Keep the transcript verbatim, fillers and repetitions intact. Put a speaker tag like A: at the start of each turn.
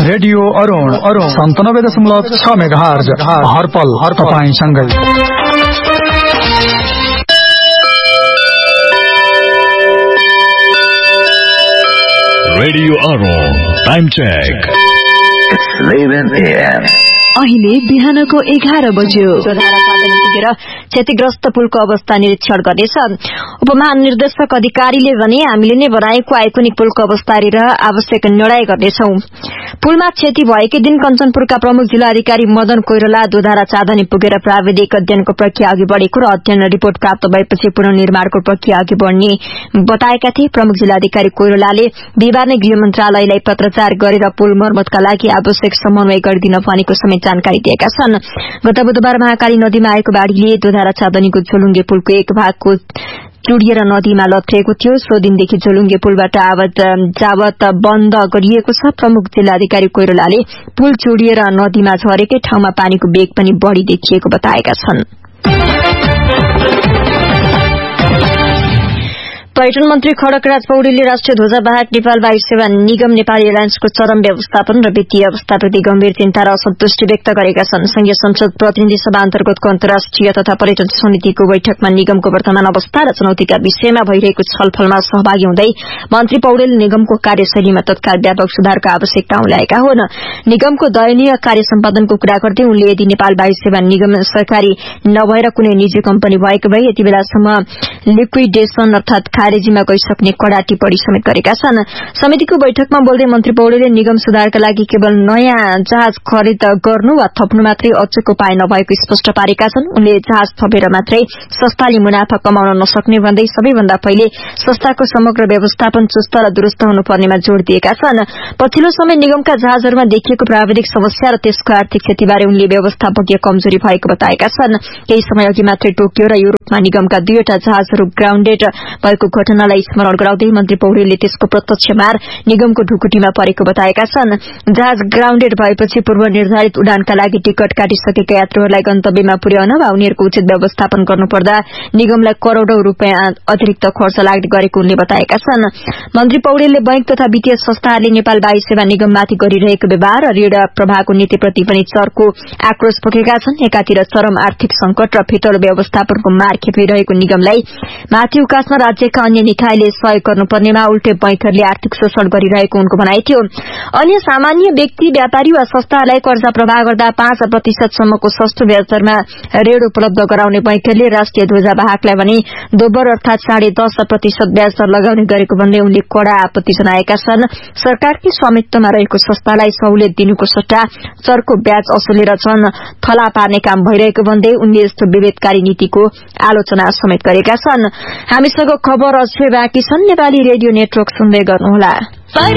A: Radio Arun Arun सन्तानब्बे दशमलव छ megahertz हरपल her तपाईंसँगै।
B: Radio Arun time check eleven a m
C: अहिले बिहानको एघार बज्यो। पुगेर क्षतिग्रस्त पुलको अवस्था निरीक्षण गर्नेछ। उपमहानिर्देशक अधिकारीले भने हामीले नै बनाएको आइकोनिक पुलको अवस्था हेरेर आवश्यक निर्णय गर्नेछौं। पुलमा क्षति भएकै दिन कञ्चनपुरका प्रमुख जिल्ला अधिकारी मदन कोइराला दोधारा चाँदनी पुगेर प्राविधिक अध्ययनको प्रक्रिया अघि बढ़ेको र अध्ययन रिपोर्ट प्राप्त भएपछि पुनर्निर्माणको प्रक्रिया अघि बढ़ने बताएका थिए। प्रमुख जिल्ला अधिकारी कोइरालाले बिहिबार नै गृह मन्त्रालयलाई पत्रचार गरेर पुल मर्मतका लागि आवश्यक समन्वय गरिदिन भनेको समेत जानकारी दिएका छन्। गत बुधबार महाकाली नदीमा आएको बाढ़ीले दोधारा चाँदनीको झोलुङ्गे पुलको एक भागको चुडिएर नदीमा लत्रिएको थियो। सो दिनदेखि झोलुङ्गे पुलबाट आवत जावत बन्द गरिएको छ। प्रमुख जिल्लाधिकारी कोइरालाले पुल चुडिएर नदीमा झरेकै ठाउँमा पानीको वेग पनि बढ़ी देखिएको बताएका छन्। पर्यटन मन्त्री खड्गराज पौडेलले राष्ट्रिय ध्वजावाहक नेपाल वायु सेवा निगम नेपाल एयरलाइन्सको चरम व्यवस्थापन र वित्तीय अवस्थाप्रति गम्भीर चिन्ता र असन्तुष्टि व्यक्त गरेका छन्। संघीय संसद प्रतिनिधि सभा अन्तर्गतको अन्तर्राष्ट्रिय तथा पर्यटन समितिको बैठकमा निगमको वर्तमान अवस्था र चुनौतीका विषयमा भइरहेको छलफलमा सहभागी हुँदै मन्त्री पौडेलले निगमको कार्यशैलीमा तत्काल व्यापक सुधारको आवश्यकता उल्लेखेका हुन्। निगमको दयनीय कार्य सम्पादनको कुरा गर्दै उनले यदि नेपाल वायु सेवा निगम सरकारी नभएर कुनै निजी कम्पनी भएको भए यति बेलासम्म लिक्विडेशन अर्थात खारेजीमा गइसक्ने कड़ा टिप्पणी समेत गरेका छन्। समितिको बैठकमा बोल्दै मन्त्री पौडेलले निगम सुधारका लागि केवल नयाँ जहाज खरिद गर्नु वा थप्नु मात्रै अचेको उपाय नभएको स्पष्ट पारेका छन्। उनले जहाज थपेर मात्रै संस्थाले मुनाफा कमाउन नसक्ने भन्दै सबैभन्दा पहिले संस्थाको समग्र व्यवस्थापन चुस्त र दुरूस्त हुनुपर्नेमा जोड़ दिएका छन्। पछिल्लो समय निगमका जहाजहरूमा देखिएको प्राविधिक समस्या र त्यसको आर्थिक क्षतिबारे उनले व्यवस्थापकीय कमजोरी भएको बताएका छन्। केही समय अघि मात्रै टोकियो र युरोपमा निगमका दुईवटा जहाजहरू ग्राउण्डेड भएको घटनालाई स्मरण गराउँदै मन्त्री पौडेलले त्यसको प्रत्यक्ष मार निगमको ढुकुटीमा परेको बताएका छन्। जहाज ग्राउण्डेड भएपछि पूर्व निर्धारित उडानका लागि टिकट काटिसकेका यात्रुहरूलाई गन्तव्यमा पुर्याउन वा उनीहरूको उचित व्यवस्थापन गर्नुपर्दा निगमलाई करोड़ौं रूपियाँ अतिरिक्त खर्च लाग्ने गरेको उनले बताएका छन्। मन्त्री पौडेलले बैंक तथा वित्तीय संस्थाहरूले नेपाल वायु सेवा निगममाथि गरिरहेको व्यवहार र ऋण प्रवाहको नीतिप्रति पनि चर्को आक्रोश पोखेका छन्। एकातिर चरम आर्थिक संकट र फितलो व्यवस्थापनको मार खेपिरहेको निगमलाई माथि उकास्न राज्यका अन्य निकायले सहयोग गर्नुपर्नेमा उल्टे बैंकहरूले आर्थिक शोषण गरिरहेको उनको भनाइ थियो। अन्य सामान्य व्यक्ति व्यापारी वा संस्थाहरूलाई कर्जा प्रवाह गर्दा पाँच प्रतिशतसम्मको सस्तो ब्याजदरमा ऋण उपलब्ध गराउने बैंकहरूले राष्ट्रिय ध्वजावाहकलाई भने दोब्बर अर्थात साढे दस प्रतिशत ब्याजदर लगाउने गरेको भन्दै उनले कड़ा आपत्ति जनाएका छन्। सरकारकै स्वामित्वमा रहेको संस्थालाई सहुलियत दिनुको सट्टा चर्को ब्याज असुलेर झन थला पार्ने काम भइरहेको भन्दै उनले यस्तो विभेदकारी नीतिको आलोचना समेत गरेका छन्। हामीसँग खबर अझै बाँकी छन्। नेपाली रेडियो नेटवर्क सुन्दै गर्नुहोला।